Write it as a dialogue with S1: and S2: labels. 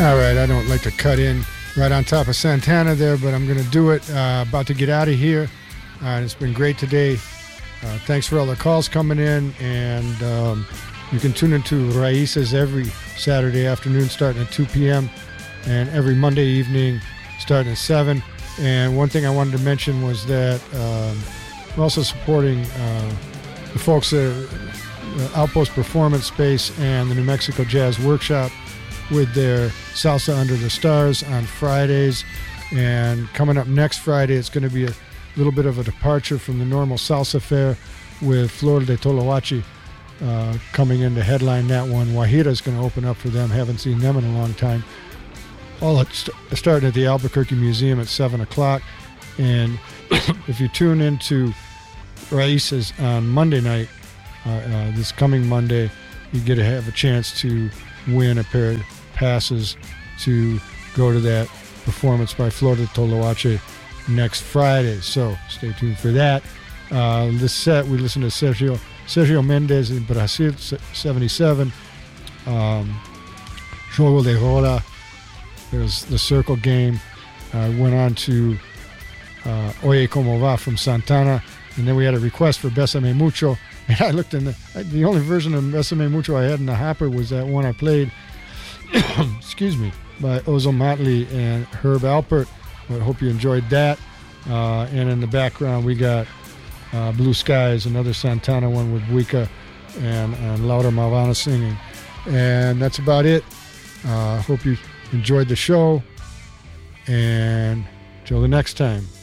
S1: All right, I don't like to cut in right on top of Santana there, but I'm going to do it. About to get out of here. It's been great today. Thanks for all the calls coming in, and you can tune into Raíces every Saturday afternoon starting at 2 p.m. and every Monday evening starting at 7. And one thing I wanted to mention was that we're also supporting the folks at Outpost Performance Space and the New Mexico Jazz Workshop with their Salsa Under the Stars on Fridays. And coming up next Friday, it's going to be a little bit of a departure from the normal salsa fare with Flor de Toloache coming in to headline that one. Guajira's going to open up for them. Haven't seen them in a long time. All starting at the Albuquerque Museum at 7 o'clock. And if you tune into Raíces on Monday night, this coming Monday, you get to have a chance to win a pair of passes to go to that performance by Flor de Toloache next Friday. So stay tuned for that. This set, we listened to Sergio Mendes in Brazil, 77. Jogo de Rola. There's the Circle Game. Went on to Oye Como Va from Santana. And then we had a request for Bésame Mucho. And I looked in the only version of Bésame Mucho I had in the hopper was that one I played, excuse me, by Ozo Motley and Herb Alpert. I hope you enjoyed that. And in the background, we got Blue Skies, another Santana one with Buica and Laura Malvana singing. And that's about it. Hope you enjoyed the show. And till the next time.